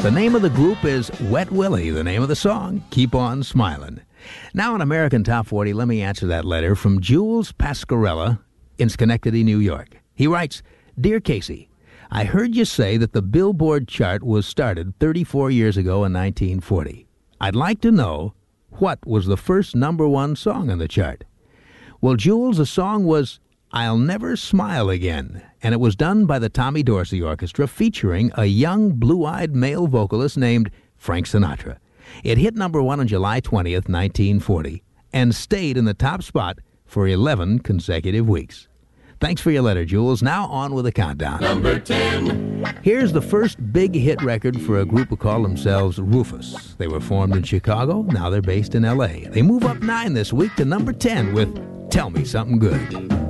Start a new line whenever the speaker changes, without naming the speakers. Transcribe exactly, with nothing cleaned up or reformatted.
The name of the group is Wet Willie. The name of the song, Keep On Smiling. Now on American Top forty, let me answer that letter from Jules Pascarella in Schenectady, New York. He writes, Dear Casey, I heard you say that the Billboard chart was started thirty-four years ago in nineteen forty. I'd like to know what was the first number one song on the chart. Well, Jules, the song was I'll Never Smile Again, and it was done by the Tommy Dorsey Orchestra featuring a young blue-eyed male vocalist named Frank Sinatra. It hit number one on July twentieth, nineteen forty, and stayed in the top spot for eleven consecutive weeks. Thanks for your letter, Jules. Now on with the countdown.
Number ten.
Here's the first big hit record for a group who call themselves Rufus. They were formed in Chicago. Now they're based in L A. They move up nine this week to number ten with Tell Me Something Good.